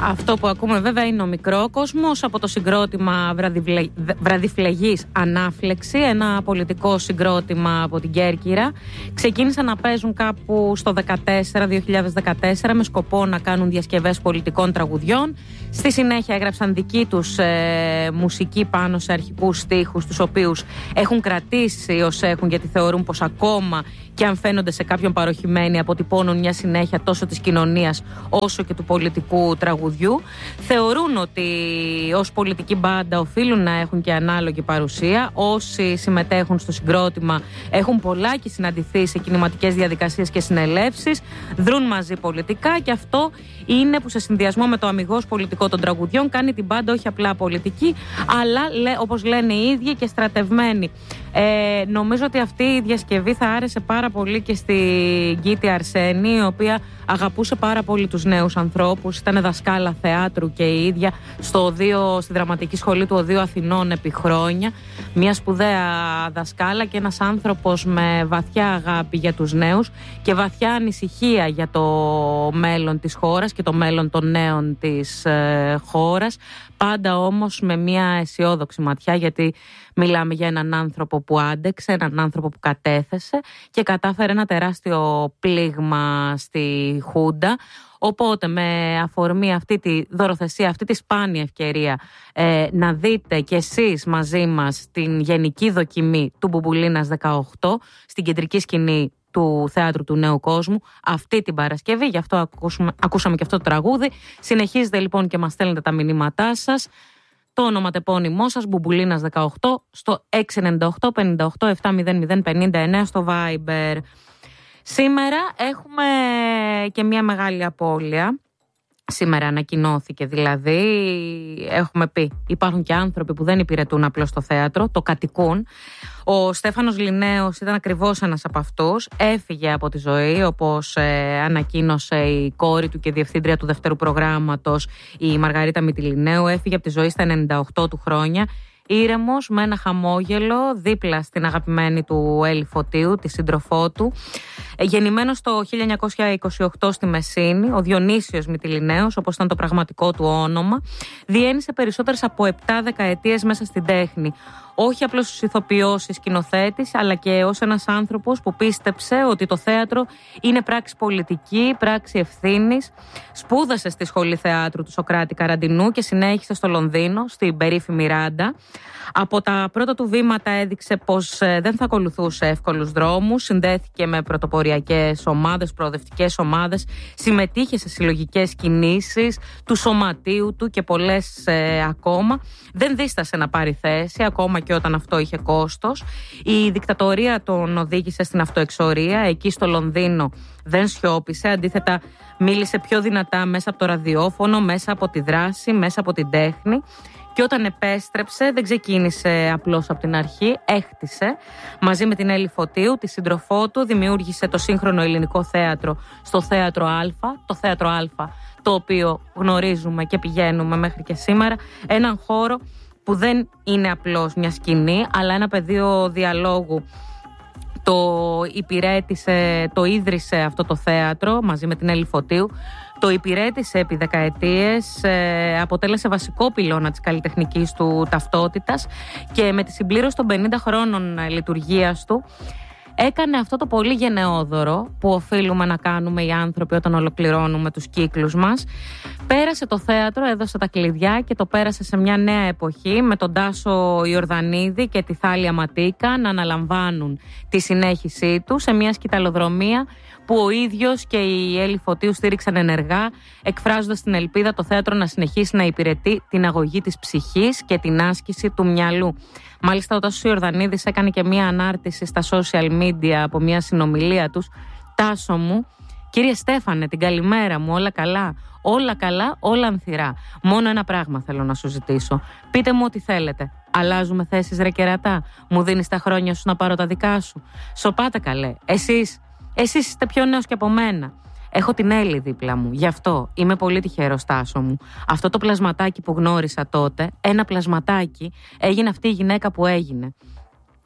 Αυτό που ακούμε βέβαια είναι ο Μικρόκοσμος από το συγκρότημα Βραδιφλεγής Ανάφλεξη, ένα πολιτικό συγκρότημα από την Κέρκυρα. Ξεκίνησαν να παίζουν κάπου στο 2014 με σκοπό να κάνουν διασκευές πολιτικών τραγουδιών. Στη συνέχεια έγραψαν δική τους μουσική πάνω σε αρχικούς στίχους, τους οποίους έχουν κρατήσει ως έχουν, γιατί θεωρούν πως ακόμα και αν φαίνονται σε κάποιον παροχημένοι αποτυπώνουν μια συνέχεια τόσο της κοινωνίας όσο και του πολιτικού τραγουδιού. Θεωρούν ότι ως πολιτική μπάντα οφείλουν να έχουν και ανάλογη παρουσία. Όσοι συμμετέχουν στο συγκρότημα έχουν πολλάκι συναντηθεί σε κινηματικές διαδικασίες και συνελεύσεις, δρούν μαζί πολιτικά, και αυτό είναι που σε συνδυασμό με το αμιγώς πολιτικό των τραγουδιών κάνει την μπάντα όχι απλά πολιτική, αλλά όπως λένε οι ίδιοι και στρατευμένη. Νομίζω ότι αυτή η διασκευή θα άρεσε πάρα πολύ και στην Κίτη Αρσένη, η οποία αγαπούσε πάρα πολύ τους νέους ανθρώπους. Ήταν δασκάλα θεάτρου και η ίδια στη Δραματική Σχολή του Οδείου Αθηνών επί χρόνια. Μια σπουδαία δασκάλα και ένας άνθρωπος με βαθιά αγάπη για τους νέους και βαθιά ανησυχία για το μέλλον της χώρας και το μέλλον των νέων της χώρας. Πάντα όμως με μια αισιόδοξη ματιά, γιατί μιλάμε για έναν άνθρωπο που άντεξε, έναν άνθρωπο που κατέθεσε και κατάφερε ένα τεράστιο πλήγμα στη Χούντα. Οπότε με αφορμή αυτή τη δωροθεσία, αυτή τη σπάνια ευκαιρία να δείτε κι εσείς μαζί μας την γενική δοκιμή του Μπουμπουλίνας 18 στην κεντρική σκηνή του Θέατρου του Νέου Κόσμου αυτή την Παρασκευή. Γι' αυτό ακούσαμε και αυτό το τραγούδι. Συνεχίζετε λοιπόν και μας στέλνετε τα μηνύματά σας. Το ονοματεπώνυμό σας, Μπουμπουλίνας 18, στο 698 58 700 59 στο Viber. Σήμερα έχουμε και μια μεγάλη απώλεια. Σήμερα ανακοινώθηκε δηλαδή, έχουμε πει, υπάρχουν και άνθρωποι που δεν υπηρετούν απλώς στο θέατρο, το κατοικούν. Ο Στέφανος Λινέος ήταν ακριβώς ένας από αυτούς. Έφυγε από τη ζωή, όπως ανακοίνωσε η κόρη του και διευθύντρια του δεύτερου προγράμματος, η Μαργαρίτα Μητυλινέου. Έφυγε από τη ζωή στα 98 του χρόνια. Ήρεμος, με ένα χαμόγελο, δίπλα στην αγαπημένη του Έλλη Φωτίου, τη σύντροφό του. Γεννημένος το 1928 στη Μεσίνη, ο Διονύσιος Μητυλινέος, όπως ήταν το πραγματικό του όνομα, διένυσε περισσότερες από 7 δεκαετίες μέσα στην τέχνη. Όχι απλώς ως ηθοποιός ή σκηνοθέτης, αλλά και ως ένας άνθρωπος που πίστεψε ότι το θέατρο είναι πράξη πολιτική, πράξη ευθύνης. Σπούδασε στη Σχολή Θεάτρου του Σωκράτη Καραντινού και συνέχισε στο Λονδίνο, στην περίφημη Ράντα. Από τα πρώτα του βήματα έδειξε πως δεν θα ακολουθούσε εύκολους δρόμους, συνδέθηκε με πρωτοποριακές ομάδες, προοδευτικές ομάδες, συμμετείχε σε συλλογικές κινήσεις του σωματείου του και πολλές ακόμα. Δεν δίστασε να πάρει θέση, ακόμα και όταν αυτό είχε κόστος. Η δικτατορία τον οδήγησε στην αυτοεξορία. Εκεί στο Λονδίνο δεν σιώπησε, αντίθετα μίλησε πιο δυνατά μέσα από το ραδιόφωνο, μέσα από τη δράση, μέσα από την τέχνη. Και όταν επέστρεψε δεν ξεκίνησε απλώς από την αρχή, έχτισε. Μαζί με την Έλλη Φωτίου, τη σύντροφό του, δημιούργησε το σύγχρονο ελληνικό θέατρο στο Θέατρο Α, το Θέατρο Α, το οποίο γνωρίζουμε και πηγαίνουμε μέχρι και σήμερα. Έναν χώρο που δεν είναι απλώς μια σκηνή, αλλά ένα πεδίο διαλόγου. Το ίδρυσε αυτό το θέατρο μαζί με την Έλλη Φωτίου. Το υπηρέτησε επί δεκαετίες, αποτέλεσε βασικό πυλώνα της καλλιτεχνικής του ταυτότητας και με τη συμπλήρωση των 50 χρόνων λειτουργίας του έκανε αυτό το πολύ γενναιόδωρο που οφείλουμε να κάνουμε οι άνθρωποι όταν ολοκληρώνουμε τους κύκλους μας. Πέρασε το θέατρο, έδωσε τα κλειδιά και το πέρασε σε μια νέα εποχή με τον Τάσο Ιορδανίδη και τη Θάλια Ματίκα να αναλαμβάνουν τη συνέχισή του σε μια σκηταλοδρομία που ο ίδιος και η Έλλη Φωτίου στήριξαν ενεργά, εκφράζοντας την ελπίδα το θέατρο να συνεχίσει να υπηρετεί την αγωγή της ψυχής και την άσκηση του μυαλού. Μάλιστα ο Τάσος Ιορδανίδης έκανε και μια ανάρτηση στα social media από μια συνομιλία τους. Τάσο μου, κύριε Στέφανε, την καλημέρα μου, όλα καλά? Όλα καλά, όλα ανθυρά. Μόνο ένα πράγμα θέλω να σου ζητήσω. Πείτε μου ό,τι θέλετε. Αλλάζουμε θέσεις ρε κερατά? Μου δίνεις τα χρόνια σου να πάρω τα δικά σου? Σοπάτε καλέ. Εσείς είστε πιο νέος και από μένα. Έχω την Έλλη δίπλα μου. Γι' αυτό είμαι πολύ τυχερός, Τάσο μου. Αυτό το πλασματάκι που γνώρισα τότε, ένα πλασματάκι, έγινε αυτή η γυναίκα που έγινε.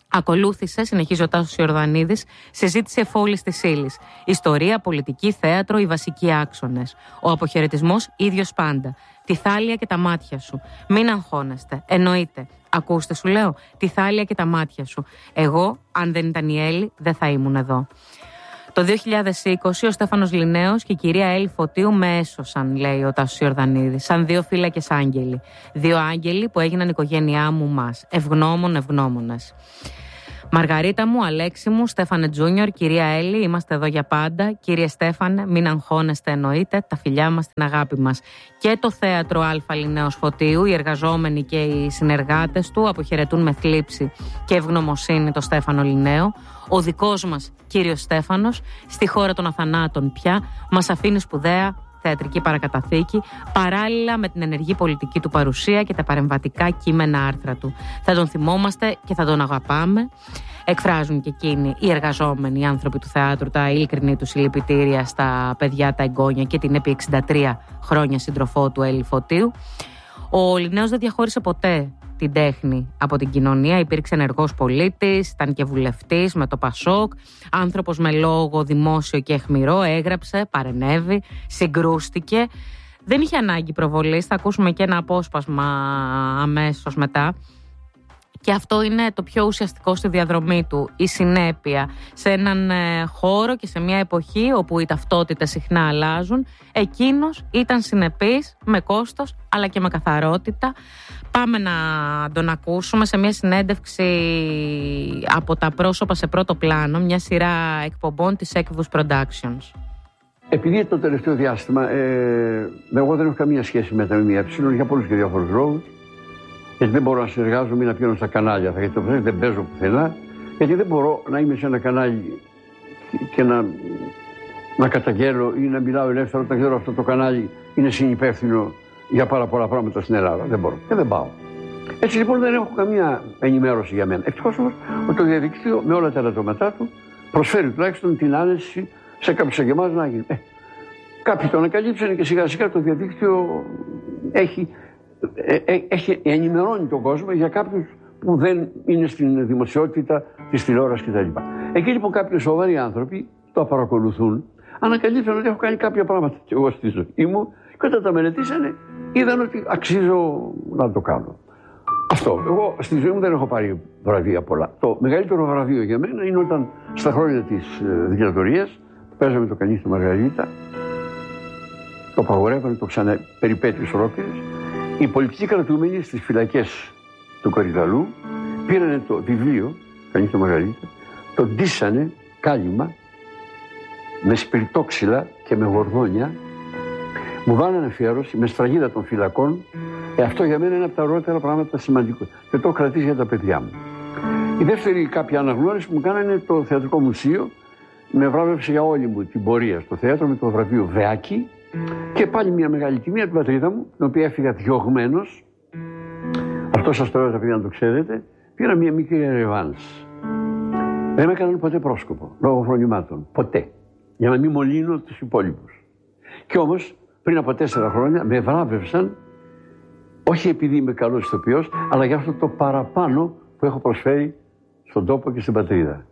Ακολούθησε, συνεχίζει ο Τάσος Ιορδανίδης, συζήτηση εφόλης της ύλης. Ιστορία, πολιτική, θέατρο, οι βασικοί άξονες. Ο αποχαιρετισμός ίδιος πάντα. Τη θάλια και τα μάτια σου. Μην αγχώνεστε. Εννοείται. Ακούστε, σου λέω, τη θάλια και τα μάτια σου. Εγώ, αν δεν ήταν η Έλλη, δεν θα ήμουν εδώ. Το 2020 ο Στέφανος Λινέος και η κυρία Έλλη Φωτίου με έσωσαν, λέει ο Τάσος Ιορδανίδης, σαν δύο φύλακες άγγελοι. Δύο άγγελοι που έγιναν οικογένειά μου μας. Ευγνώμονες. Μαργαρίτα μου, Αλέξη μου, Στέφανε Τζούνιορ, κυρία Έλλη, είμαστε εδώ για πάντα. Κύριε Στέφανε, μην αγχώνεστε, εννοείται. Τα φιλιά μας, την αγάπη μας. Και το θέατρο Α Λινέος Φωτίου, οι εργαζόμενοι και οι συνεργάτες του αποχαιρετούν με θλίψη και ευγνωμοσύνη το Στέφανο Λινέο. Ο δικός μας κύριος Στέφανος, στη χώρα των αθανάτων πια, μας αφήνει σπουδαία θεατρική παρακαταθήκη, παράλληλα με την ενεργή πολιτική του παρουσία και τα παρεμβατικά κείμενα άρθρα του. Θα τον θυμόμαστε και θα τον αγαπάμε. Εκφράζουν και εκείνοι οι εργαζόμενοι, οι άνθρωποι του θεάτρου, τα ειλικρινή του συλληπιτήρια στα παιδιά, τα εγγόνια και την επί 63 χρόνια σύντροφό του Έλλη Φωτίου. Ο Λινέος δεν διαχώρισε ποτέ την τέχνη από την κοινωνία. Υπήρξε ενεργός πολίτης, ήταν και βουλευτής με το Πασόκ, άνθρωπος με λόγο δημόσιο και αιχμηρό, έγραψε, παρενέβη, συγκρούστηκε. Δεν είχε ανάγκη προβολής, θα ακούσουμε και ένα απόσπασμα αμέσως μετά. Και αυτό είναι το πιο ουσιαστικό στη διαδρομή του, η συνέπεια. Σε έναν χώρο και σε μια εποχή όπου οι ταυτότητες συχνά αλλάζουν, εκείνος ήταν συνεπής με κόστος αλλά και με καθαρότητα. Πάμε να τον ακούσουμε σε μια συνέντευξη από τα πρόσωπα σε πρώτο πλάνο, μια σειρά εκπομπών της Ekvus Productions. Επειδή το τελευταίο διάστημα, εγώ δεν έχω καμία σχέση με τα ΜΜΕ για πολλούς και διάφορους λόγους. Γιατί δεν μπορώ να συνεργάζομαι ή να πηγαίνω στα κανάλια, γιατί το δεν παίζω πουθενά, γιατί δεν μπορώ να είμαι σε ένα κανάλι και να καταγγέλω ή να μιλάω ελεύθερα όταν ξέρω αυτό το κανάλι είναι συνυπεύθυνο για πάρα πολλά πράγματα στην Ελλάδα. Δεν μπορώ και δεν πάω. Έτσι λοιπόν δεν έχω καμία ενημέρωση για μένα. Ευτυχώς όμως ότι το διαδίκτυο με όλα τα ελαττώματά του προσφέρει τουλάχιστον την άνεση σε κάποιους σαν και εμάς να γίνει. Κάποιοι το ανακαλύψανε και σιγά σιγά το διαδίκτυο ενημερώνει τον κόσμο για κάποιους που δεν είναι στην δημοσιότητα της τηλεόρασης κτλ. Εκεί λοιπόν κάποιοι σοβαροί άνθρωποι το παρακολουθούν, ανακαλύψαν ότι έχω κάνει κάποια πράγματα και εγώ στη ζωή μου και όταν τα μελετήσανε είδαν ότι αξίζω να το κάνω. Αυτό. Εγώ στη ζωή μου δεν έχω πάρει βραβεία πολλά. Το μεγαλύτερο βραβείο για μένα είναι όταν στα χρόνια της δικτατορίας παίζαμε το Κανείς στη Μαργαρίτα, το απαγορεύανε, το περιπέτειες ολόκληρες. Οι πολιτικοί κρατούμενοι στις φυλακές του Κορυδαλού πήρανε το βιβλίο, Κανείς στη Μαργαρίτα, το ντύσανε κάλυμα με σπιρτόξυλα και με γορδόνια, μου βάλανε αφιέρωση με σφραγίδα των φυλακών. Αυτό για μένα είναι από τα ωραιότερα πράγματα σημαντικό και το έχω κρατήσει για τα παιδιά μου. Η δεύτερη κάποια αναγνώριση που μου κάνανε το Θεατρικό Μουσείο, με βράβευσε για όλη μου την πορεία στο θέατρο με το βραβείο Βεάκη. Και πάλι μια μεγάλη τιμή από την πατρίδα μου, την οποία έφυγα διωγμένος. Αυτό σας το λέω, επειδή να το ξέρετε. Πήρα μια μικρή ρεβάνς. Δεν με έκαναν ποτέ πρόσκοπο, λόγω φρονημάτων. Ποτέ. Για να μην μολύνω τους υπόλοιπους. Και όμως, πριν από 4 χρόνια, με βράβευσαν, όχι επειδή είμαι καλός ηθοποιός, αλλά για αυτό το παραπάνω που έχω προσφέρει στον τόπο και στην πατρίδα.